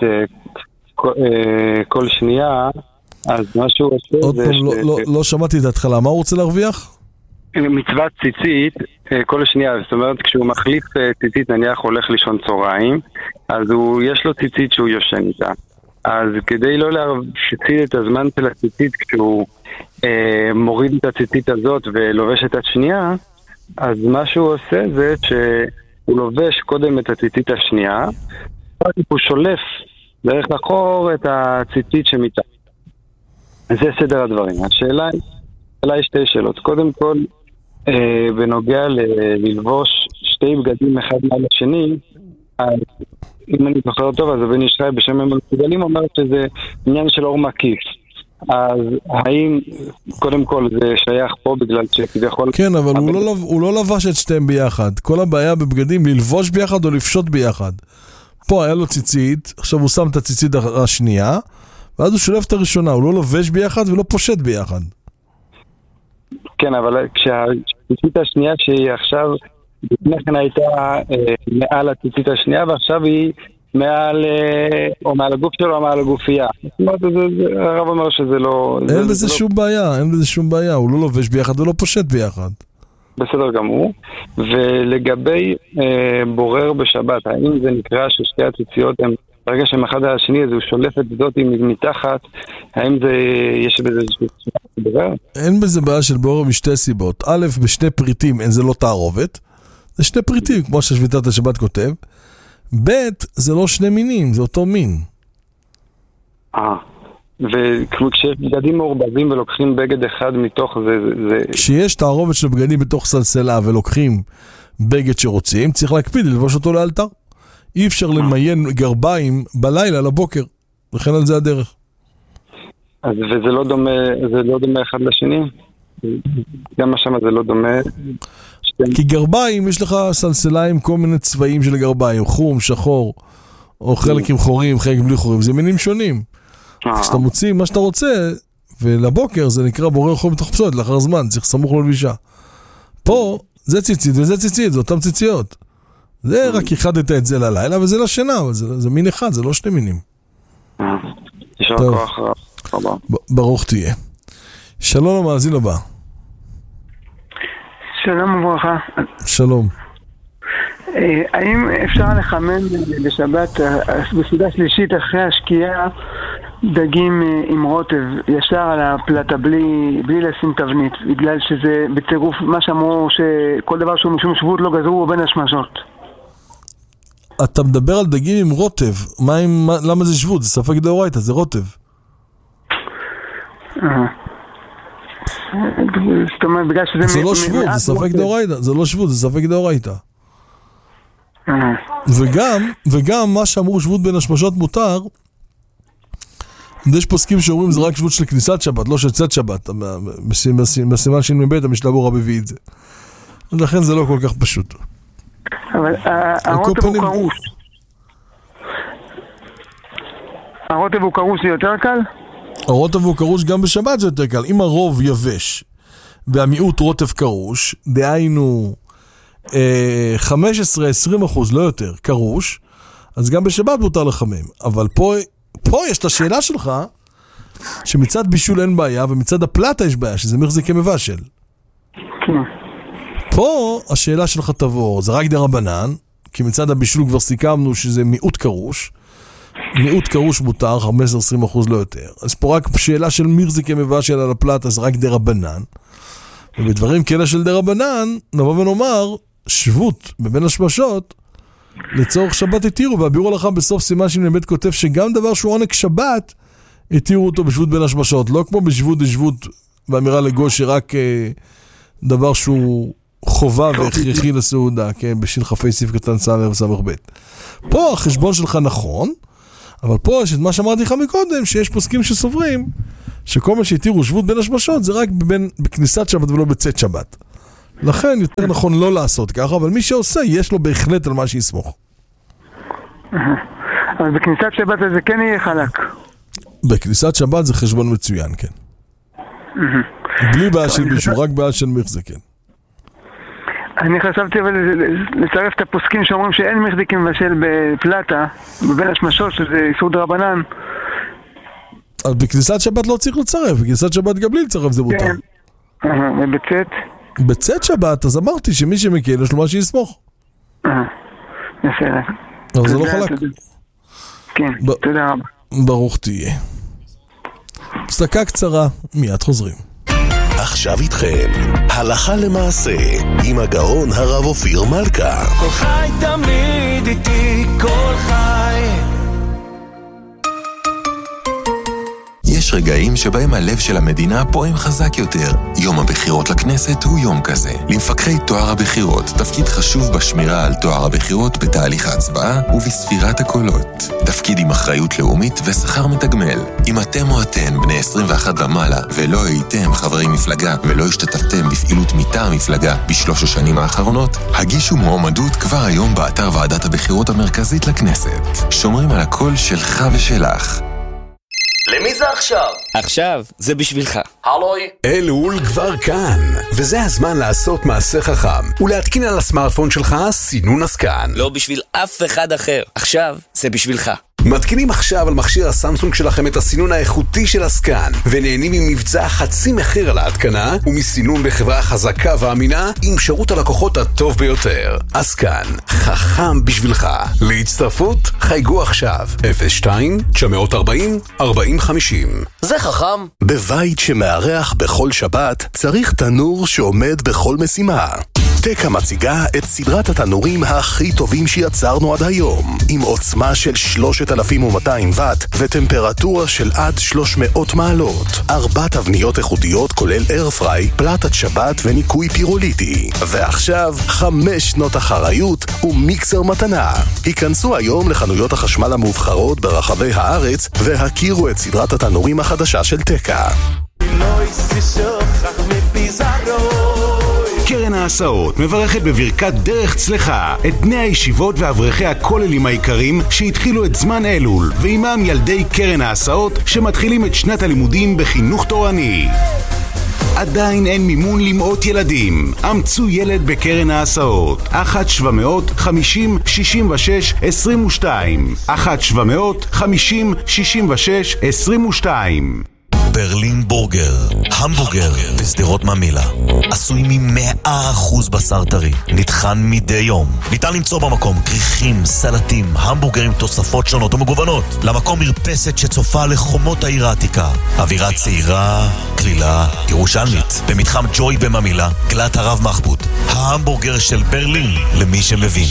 N: כל שנייה, אז משהו עושה
A: עוד פעם, לא שמעתי את ההתחלה, מה הוא רוצה להרוויח?
N: מצוות ציצית כל שנייה, זאת אומרת כשהוא מחליף ציצית, נניח הולך לישון צהריים, אז הוא, יש לו ציצית שהוא יושן איתה. אז כדי לא להפסיד את הזמן של הציצית, כשהוא אה, מוריד את הציצית הזאת ולובש את השנייה, אז מה שהוא עושה זה שהוא לובש קודם את הציצית השנייה, הוא שולף דרך לחור את הציצית שמיטה. זה סדר הדברים. השאלה היא שתי שאלות. קודם כל, אה, בנוגע ל- ללבוש שתי בגדים אחד מעל השני, אז אם אני זוכר טוב, אז הבן ישחי בשם המסוגלים אומר שזה עניין של אור מקיף. אז האם, קודם כל, זה שייך פה בגלל שכביכול...
A: כן, אבל הוא לא, הוא לא לבש את שתיהם ביחד. כל הבעיה בבגדים, ללבוש ביחד או לפשוט ביחד. פה היה לו ציצית, עכשיו הוא שם את הציצית השנייה, ואז הוא שולף את הראשונה, הוא לא לובש ביחד ולא פושט ביחד.
N: כן, אבל כשהציצית השנייה שהיא עכשיו, לפני כן הייתה אה, מעל הציצית השנייה, ועכשיו היא מעל, אה, או מעל הגוף שלו או מעל הגופייה. זאת אומרת, זה, זה, הרב אומר שזה לא...
A: אין
N: זה,
A: בזה
N: זה
A: שום
N: לא...
A: בעיה, אין בזה שום בעיה, הוא לא לובש ביחד ולא פושט ביחד.
N: בסדר גמור. ולגבי אה, בורר בשבת, האם זה נקרא ששתי הציציות הם, ברגע שהם אחד על השני, אז הוא שולף את זאת מתחת, האם זה, יש בזה בורר?
A: אין בזה בעיה של בורר משתי סיבות. א', בשני פריטים, אין זה לא תערובת, זה שני פריטים, כמו ששביתת השבת כותב. ב', זה לא שני מינים, זה אותו מין.
N: אה, וכשיש בגדים מעורבבים ולוקחים בגד אחד מתוך זה, זה...
A: כשיש תערובת של בגדים בתוך סלסלה ולוקחים בגד שרוצים, צריך להקפיד ללבוש אותו לאלתר. אי אפשר למיין גרביים בלילה לבוקר, לכן על זה הדרך.
N: אז וזה לא דומה, זה לא דומה אחד לשני? גם מה שמה זה לא דומה?
A: כי גרביים, יש לך סלסלה עם כל מיני צבעים של גרביים, חום, שחור, או חלק עם חורים, חלק בלי חורים, זה מינים שונים. כשאתה מוציא מה שאתה רוצה, ולבוקר זה נקרא בורר חום מתוך פסולת, לאחר זמן, צריך סמוך ללבישה. פה, זה ציצית וזה ציצית, זה אותם ציציות. זה רק אחד את זה ללילה, וזה לשינה, אבל זה, זה מין אחד, זה לא שני מינים.
N: ישר כוח רבה.
A: ברוך תהיה. שלום למאזין הבא.
O: שלום וברכה.
A: שלום.
O: האם אפשר לחמם בשבת, בסעודה שלישית אחרי השקיעה, דגים עם רוטב ישר על הפלטה בלי, בלי לשים תבנית, בגלל שזה בצירוף מה שאמרו שכל דבר שהוא משום שבות לא גזרו הוא בין השמשות.
A: אתה מדבר על דגים עם רוטב, מה עם, מה, למה זה שבות? זה ספק דאורייתא, זה רוטב.
O: זאת אומרת, בגלל שזה...
A: זה לא שבות, זה ספק דאורייתא, זה לא שבות, זה ספק דאורייתא. וגם, וגם מה שאמרו שבות בין השמשות מותר, יש פוסקים שאומרים זה רק שבות של כניסת שבת, לא של צאת שבת, בסימן של מבית המשלבור הביא את זה. לכן זה לא כל כך פשוט.
O: אבל הרוטב הוא קרוש. הרוטב הוא קרוש זה יותר קל?
A: הרוטב הוא קרוש גם בשבת זה יותר קל. אם הרוב יבש והמיעוט רוטב קרוש, דהיינו חמש עשרה עד עשרים אחוז לא יותר קרוש, אז גם בשבת מותר לחמם. אבל פה, פה יש את השאלה שלך, שמצד בישול אין בעיה, ומצד הפלטה יש בעיה, שזה מחזיקי מבשל.
O: כן.
A: פה השאלה שלך תבוא, זה רק דרבנן, כי מצד הבישול כבר סיכמנו שזה מיעוט קרוש, מיעוט קרוש מותר, חמש עשרה עד עשרים אחוז לא יותר. אז פה רק שאלה של מחזיקי מבשל על הפלטה, זה רק דרבנן. ובדברים כאלה של דרבנן, נבוא ונאמר, שבות בבין השמשות, לצורך שבת התירו, והביאו לך בסוף סימן שמלמד כותב שגם דבר שהוא עונג שבת, התירו אותו בשבות בין השמשות, לא כמו בשבות דשבות ואמירה לגוש שרק דבר שהוא חובה והכרחי לסעודה, כן, בשביל חפי סעיף קטן סמך וסמך בית. פה החשבון שלך נכון, אבל פה יש את מה שאמרתי לך מקודם, שיש פוסקים שסוברים, שכל מה שהתירו שבות בין השמשות, זה רק בין, בכניסת שבת ולא בצאת שבת. לכן יותר נכון לא לעשות ככה, אבל מי שעושה, יש לו בהחלט על מה שיסמוך.
O: אבל בכניסת שבת זה כן יהיה חלק.
A: בכניסת שבת זה חשבון מצוין, כן. בלי בעיה של מישהו, רק בעיה של מחזה, כן.
O: אני חשבתי אבל לצרף את הפוסקים שאומרים שאין מחזיקים מבשל בפלטה, בבין השמשות, שזה איסור דרבנן.
A: אז בכניסת שבת לא צריך לצרף, בכניסת שבת גם בלי לצרף זה מותר.
O: כן, ובצאת?
A: בצאת שבת, אז אמרתי שמי שמקל יש לו מה שיסמוך.
O: בסדר.
A: אבל זה לא חלק.
O: כן, תודה רבה.
A: ברוך תהיה. הפסקה קצרה, מיד חוזרים.
B: עכשיו איתכם, הלכה למעשה, עם הגאון הרב אופיר מלכה.
E: כל חי תמיד איתי, כל חי.
P: יש רגעים שבהם הלב של המדינה פועם חזק יותר. יום הבחירות לכנסת הוא יום כזה. למפקחי תואר הבחירות, תפקיד חשוב בשמירה על תואר הבחירות בתהליך ההצבעה ובספירת הקולות. תפקיד עם אחריות לאומית ושכר מתגמל. אם אתם או אתן בני עשרים ואחת ומעלה ולא הייתם חברי מפלגה ולא השתתפתם בפעילות מטעם מפלגה בשלוש השנים האחרונות, הגישו מועמדות כבר היום באתר ועדת הבחירות המרכזית לכנסת. שומרים על הקול שלך ושלך.
Q: למי זה עכשיו?
R: עכשיו, זה בשבילך.
Q: הלוי?
S: אלול כבר כאן, וזה הזמן לעשות מעשה חכם, ולהתקין על הסמארטפון שלך סינון הסקן.
R: לא בשביל אף אחד אחר. עכשיו, זה בשבילך.
S: מתקינים עכשיו על מכשיר הסמסונג שלכם את הסינון האיכותי של הסקן, ונהנים ממבצע חצי מחיר על ההתקנה, ומסינון בחברה חזקה ואמינה, עם שירות הלקוחות הטוב ביותר. הסקן, חכם בשבילך. להצטרפות, חייגו עכשיו, אפס שתיים תשע ארבעים ארבעים חמישים.
Q: זה חכם.
B: בבית שמארח בכל שבת, צריך תנור שעומד בכל משימה. תקה מציגה את סדרת התנורים הכי טובים שיצרנו עד היום, עם עוצמה של שלושת אלפים ומאתיים וואט וטמפרטורה של עד שלוש מאות מעלות. ארבע תבניות איכותיות כולל איירפריי, פלטת שבת וניקוי פירוליטי. ועכשיו חמש שנות אחריות ומיקסר מתנה. היכנסו היום לחנויות החשמל המובחרות ברחבי הארץ והכירו את סדרת התנורים החדשה של תקה.
T: קרן ההסעות מברכת בברכת דרך צלחה את בני הישיבות ואברכי הכוללים העיקרים שהתחילו את זמן אלול, ועימם ילדי קרן ההסעות שמתחילים את שנת הלימודים בחינוך תורני. עדיין אין מימון למאות ילדים. אמצו ילד בקרן ההסעות. אחת שבע מאות חמישים שישים ושש עשרים ושתיים. אחת שבע מאות חמישים שישים ושש עשרים ושתיים.
D: ברלין בורגר, המבורגר בשדרות ממילא, עשוי מ-מאה אחוז בשר טרי, נטחן מדי יום. ניתן למצוא במקום כריכים, סלטים, המבורגרים, תוספות שונות ומגוונות. למקום מרפסת שצופה לחומות העיר העתיקה, אווירה צעירה, כלילה, ירושלמית. במתחם ג'וי בממילא, גלת הרב מחבוד, ההמבורגר של ברלין, למי שמבין.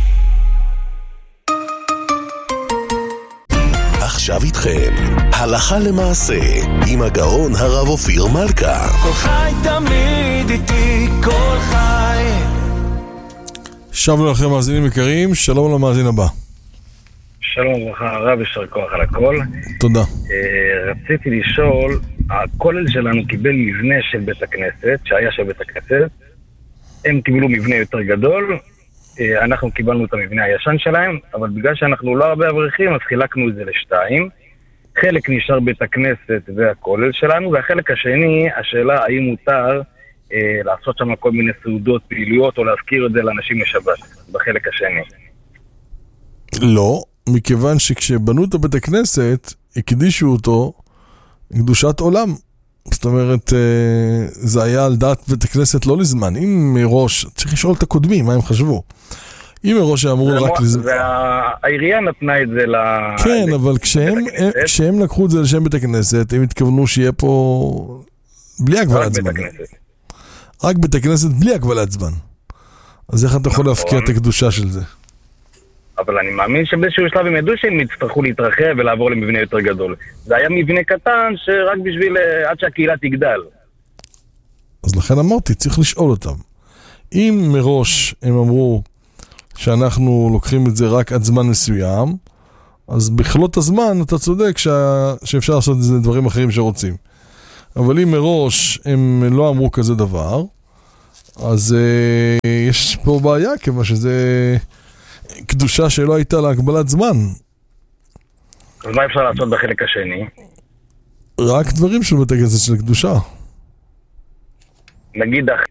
B: עכשיו איתכם, הלכה למעשה, עם הגאון הרב אופיר מלכה.
E: כל חי תמיד איתי, כל חי.
A: שבנו לכם מאזינים יקרים, שלום למאזין הבא.
U: שלום וברכה, הרב, יישר כוח על הכל.
A: תודה.
U: רציתי לשאול, הכולל שלנו קיבל מבנה של בית הכנסת, שהיה של בית הכנסת, הם קיבלו מבנה יותר גדול, אנחנו קיבלנו את המבנה הישן שלהם, אבל בגלל שאנחנו לא הרבה אברכים, אז חילקנו את זה לשתיים. חלק נשאר בית הכנסת והכולל שלנו, והחלק השני, השאלה האם מותר אה, לעשות שם כל מיני סעודות, פעילויות, או להזכיר את זה לאנשים לשבת, בחלק השני.
A: לא, מכיוון שכשבנו את בית הכנסת, הקדישו אותו קדושת עולם. זאת אומרת, זה היה על דעת בית הכנסת לא לזמן. אם מראש, צריך לשאול את הקודמים, מה הם חשבו. אם מראש אמרו רק לזמן...
U: והעירייה נתנה את זה ל...
A: כן, אבל כשהם לקחו את זה לשם בית הכנסת, הם התכוונו שיהיה פה בלי הגבלת זמן. רק בית הכנסת בלי הגבלת זמן. אז איך אתה יכול להפקיע את הקדושה של זה?
U: אבל אני מאמין שבאיזשהו שלב הם ידעו שהם יצטרכו להתרחב ולעבור למבנה יותר גדול. זה היה מבנה קטן שרק בשביל, עד שהקהילה תגדל.
A: אז לכן אמרתי, צריך לשאול אותם. אם מראש הם אמרו שאנחנו לוקחים את זה רק עד זמן מסוים, אז בכלות הזמן אתה צודק שה... שאפשר לעשות את זה דברים אחרים שרוצים. אבל אם מראש הם לא אמרו כזה דבר, אז uh, יש פה בעיה, כיוון שזה קדושה שלא הייתה להגבלת זמן.
U: אז מה אפשר לעשות בחלק השני?
A: רק דברים של בתי כנסת של קדושה.
U: נגיד אח...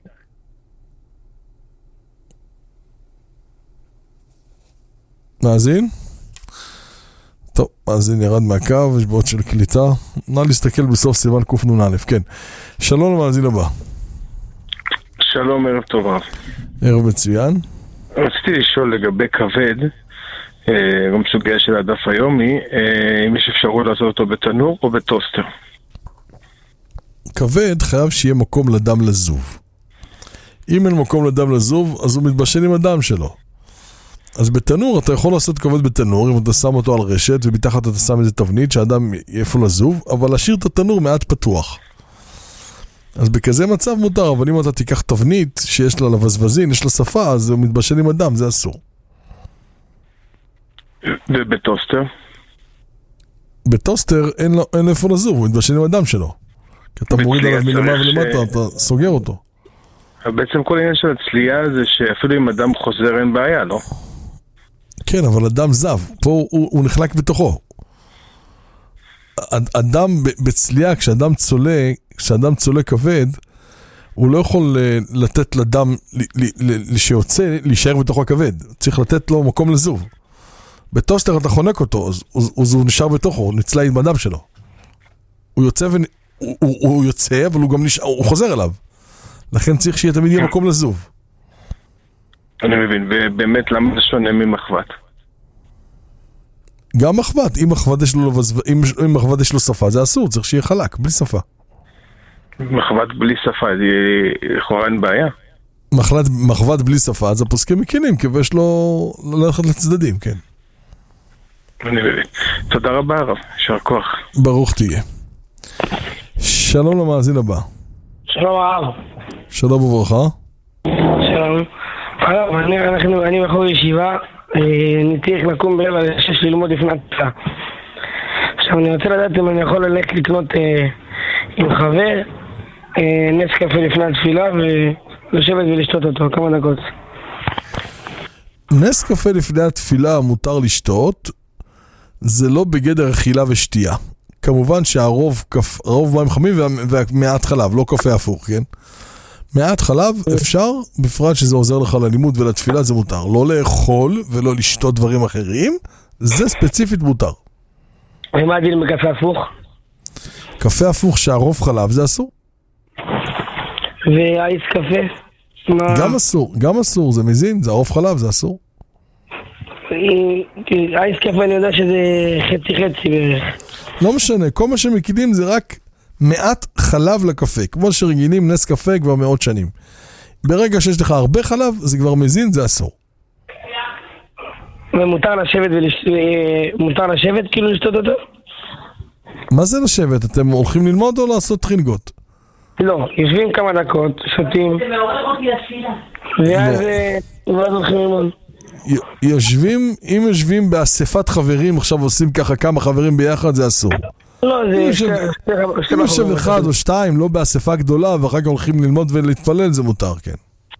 A: מאזין? טוב, מאזין ירד מהקו, יש בעוד של קליטה. נא להסתכל בסוף סימן קנ"א, כן. שלום למאזין הבא.
I: שלום, ערב טוב רב.
A: ערב מצוין.
I: רציתי לשאול לגבי כבד, גם סוגיה של הדף היומי, אם יש אפשרות לעשות אותו בתנור או בטוסטר.
A: כבד חייב שיהיה מקום לדם לזוב. אם אין מקום לדם לזוב, אז הוא מתבשל עם הדם שלו. אז בתנור אתה יכול לעשות כבד בתנור, אם אתה שם אותו על רשת ובתחת אתה שם איזה תבנית שהאדם איפה לזוב, אבל להשאיר את התנור מעט פתוח. אז בכזה מצב מותר, אבל אם אתה תיקח תבנית שיש לה לבזבזין, יש לה שפה, אז הוא מתבשל עם הדם, זה אסור.
I: ובטוסטר?
A: בטוסטר אין לו, אין איפה לזוב, הוא מתבשל עם הדם שלו. כי אתה מוריד עליו מלמעלה ולמטה, ש... אתה סוגר אותו.
I: בעצם כל עניין של הצלייה זה שאפילו אם אדם חוזר אין בעיה, לא?
A: כן, אבל אדם זב, פה הוא, הוא נחלק בתוכו. אדם בצלייה, כשאדם צולה, כשאדם צולה כבד, הוא לא יכול לתת לדם שיוצא, להישאר בתוכו הכבד. צריך לתת לו מקום לזוב. בטוסטר אתה חונק אותו, אז, אז הוא נשאר בתוכו, הוא נצלה עם הדם שלו. הוא יוצא, ו... הוא, הוא, הוא יוצא, אבל הוא גם נשאר, הוא חוזר אליו. לכן צריך שיהיה תמיד יהיה מקום לזוב.
I: אני מבין, ובאמת למה זה שונה ממחבת?
A: גם מחבת, אם מחבת יש לו, אם, אם מחבת יש לו שפה, זה אסור, צריך שיהיה חלק, בלי שפה.
I: מחבת בלי שפה, זה לכאורה אין בעיה.
A: מחבת, מחבת בלי שפה, אז הפוסקים מכינים, כבש לו ללכת לצדדים, כן.
I: אני מבין. תודה רבה הרב, יישר כוח.
A: ברוך תהיה. שלום למאזין הבא.
C: שלום הרב.
A: שלום וברכה.
C: שלום. הרב, אני, אנחנו, אני בחור ישיבה, אני צריך לקום ברבע לשש ללמוד לפני התפילה. עכשיו אני רוצה לדעת אם אני יכול ללכת לקנות אה, עם חבר אה, נס קפה לפני התפילה ולשבת ולשתות אותו כמה דקות.
A: נס קפה לפני התפילה מותר לשתות, זה לא בגדר אכילה ושתייה. כמובן שהרוב כף, הרוב מים חמים ומעט חלב, לא קפה הפוך, כן? מעט חלב אפשר, בפרט שזה עוזר לך ללימוד ולתפילה, זה מותר. לא לאכול ולא לשתות דברים אחרים, זה ספציפית מותר.
C: ומה הדין בקפה הפוך?
A: קפה הפוך שהרוב חלב זה אסור.
C: ואייס קפה?
A: גם אסור, גם אסור, זה מזין, זה הרוב חלב, זה אסור.
C: אייס קפה אני יודע שזה חצי חצי בערך.
A: לא משנה, כל מה שמקידים זה רק מעט חלב לקפה, כמו שרגילים נס קפה כבר מאות שנים. ברגע שיש לך הרבה חלב, זה כבר מזין, זה אסור.
C: ומותר לשבת ולש... מותר לשבת כאילו לשתות אותו?
A: מה זה לשבת? אתם הולכים ללמוד או לעשות טרינגות?
C: לא, יושבים כמה דקות, שותים. זה מעורר אותי לתפילה. ואז ואז הולכים ללמוד.
A: יושבים, אם יושבים באספת חברים, עכשיו עושים ככה כמה חברים ביחד, זה אסור.
C: לא, זה...
A: אם יושב אחד או שתיים, לא באספה גדולה, ואחר כך הולכים ללמוד ולהתפלל, זה מותר, כן.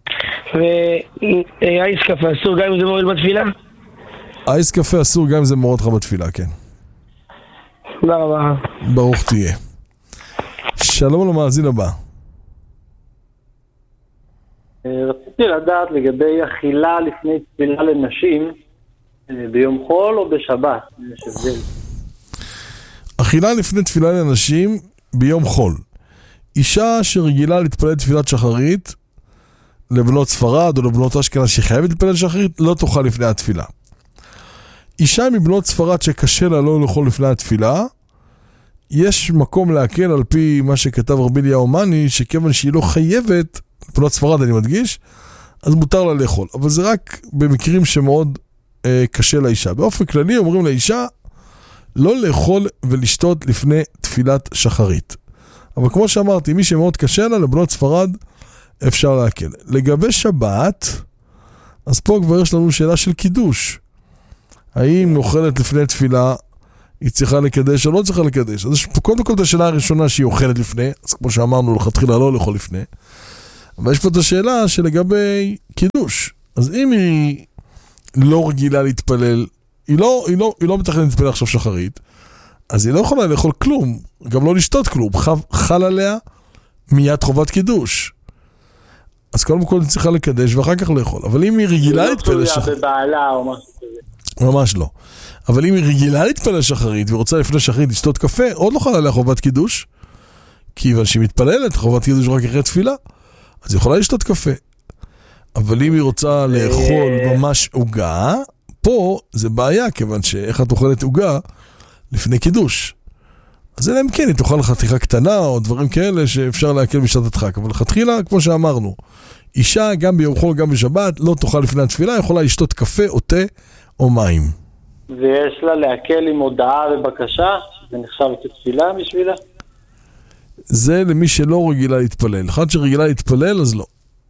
C: ואייס קפה אסור גם אם זה מוריד בתפילה?
A: אייס קפה אסור גם אם זה מוריד לך בתפילה, כן.
C: תודה רבה.
A: ברוך תהיה. שלום למאזין הבא.
V: רציתי לדעת לגבי אכילה לפני תפילה לנשים ביום חול או בשבת. יש הבדל.
A: אכילה לפני תפילה לנשים ביום חול. אישה שרגילה להתפלל תפילת שחרית לבנות ספרד או לבנות אשכנז שחייבת להתפלל שחרית לא תאכל לפני התפילה. אישה מבנות ספרד שקשה לה לא לאכול לפני התפילה, יש מקום להקל על פי מה שכתב רבי אליהו מאני, שכיוון שהיא לא חייבת, בנות ספרד אני מדגיש, אז מותר לה לאכול. אבל זה רק במקרים שמאוד אה, קשה לאישה. באופן כללי אומרים לאישה, לא לאכול ולשתות לפני תפילת שחרית. אבל כמו שאמרתי, מי שמאוד קשה לה, לבנות ספרד, אפשר להקל. לגבי שבת, אז פה כבר יש לנו שאלה של קידוש. האם אוכלת לפני תפילה, היא צריכה לקדש או לא צריכה לקדש? אז יש פה קודם כל את השאלה הראשונה שהיא אוכלת לפני, אז כמו שאמרנו, לכתחילה לא לאכול לפני. אבל יש פה את השאלה שלגבי קידוש. אז אם היא לא רגילה להתפלל, היא לא, היא לא, היא לא מתכננת להתפלל עכשיו שחרית, אז היא לא יכולה לאכול כלום, גם לא לשתות כלום, חל עליה מיד חובת קידוש. אז קודם כל היא צריכה לקדש ואחר כך לאכול. אבל אם היא רגילה להתפלל שחרית...
V: היא לא תלויה בבעלה או משהו כזה.
A: ממש לא. אבל אם היא רגילה להתפלל שחרית ורוצה לפני שחרית לשתות קפה, עוד לא חלה עליה חובת קידוש, כי כשהיא מתפללת, חובת קידוש רק אחרי תפילה, אז היא יכולה לשתות קפה. אבל אם היא רוצה לאכול ממש עוגה, פה זה בעיה, כיוון שאיך את אוכלת עוגה לפני קידוש. אז אלא אם כן, היא תאכל חתיכה קטנה או דברים כאלה שאפשר להקל בשעת הדחק. אבל חתיכה, כמו שאמרנו, אישה גם ביום חול, גם בשבת, לא תאכל לפני התפילה, יכולה לשתות קפה או תה או מים.
V: ויש לה להקל עם הודעה ובקשה, זה נחשב כתפילה בשבילה?
A: זה למי שלא רגילה להתפלל. אחד שרגילה להתפלל, אז לא.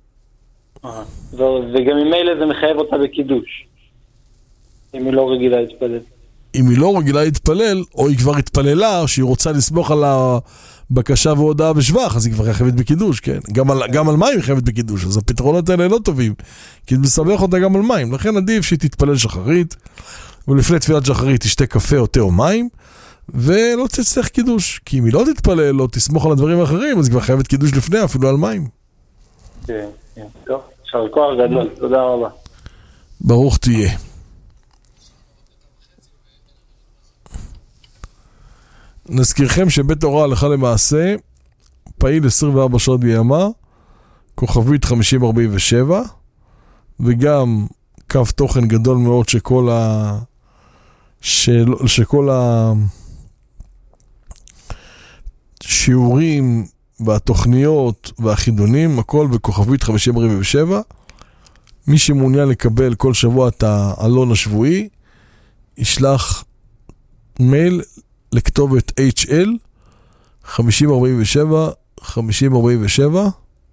V: וגם ממילא זה מחייב אותה בקידוש, אם היא לא רגילה להתפלל.
A: אם היא לא רגילה להתפלל, או היא כבר התפללה, או שהיא רוצה לסמוך על הבקשה והודעה בשבח, אז היא כבר חייבת בקידוש, כן? גם על, גם על מים היא חייבת בקידוש, אז הפתרונות האלה לא טובים, כי זה מסבך אותה גם על מים. לכן עדיף שהיא תתפלל שחרית, ולפני תפילת שחרית תשתה קפה או תה או מים, ולא תצטרך קידוש. כי אם היא לא תתפלל, לא תסמוך על הדברים האחרים, אז היא כבר חייבת קידוש לפני, אפילו על מים.
V: כן, כן, טוב. שר כוח גדול, תודה רבה.
A: ברוך תהיה. נזכירכם שבית הוראה הלכה למעשה פעיל עשרים וארבע שעות ביממה, כוכבית חמישים ארבעים ושבע, וגם קו תוכן גדול מאוד שכל ה... של... שכל השיעורים והתוכניות והחידונים, הכל בכוכבית חמישים ארבעים ושבע. מי שמעוניין לקבל כל שבוע את העלון השבועי, ישלח מייל לכתובת אייץ' אל חמישים ארבעים ושבע חמישים ארבעים ושבע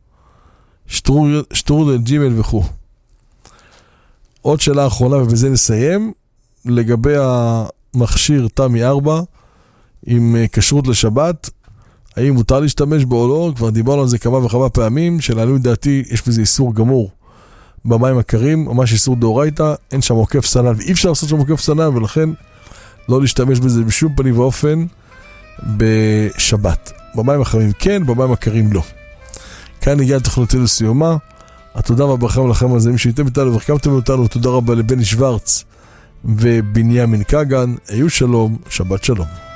A: שטרודל ג'ימל וכו'. עוד שאלה אחרונה ובזה נסיים, לגבי המכשיר תמי ארבע עם כשרות לשבת, האם מותר להשתמש בו או לא? כבר דיברנו על זה כמה וכמה פעמים, שלעניות דעתי יש בזה איסור גמור במים הקרים, ממש איסור דאורייתא, אין שם עוקף סנן ואי אפשר לעשות שם עוקף סנן, ולכן לא להשתמש בזה בשום פנים ואופן בשבת. במים החמים כן, במים הקרים לא. כאן הגיעה תוכניתנו לסיומה. התודה והברכה לכם על זה, מי שהייתם איתנו והחכמתם אותנו. תודה רבה לבני שוורץ ובנימין קגן. היו שלום, שבת שלום.